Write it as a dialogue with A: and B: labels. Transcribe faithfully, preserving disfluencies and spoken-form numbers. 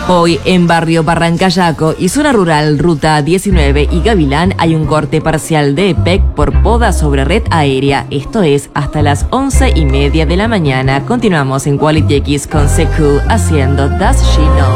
A: Hoy en Barrio Barrancayaco y Zona Rural, Ruta diecinueve y Gavilán hay un corte parcial de E P E C por poda sobre red aérea. Esto es hasta las once y media de la mañana. Continuamos en Quality X con Secu haciendo Does She Know.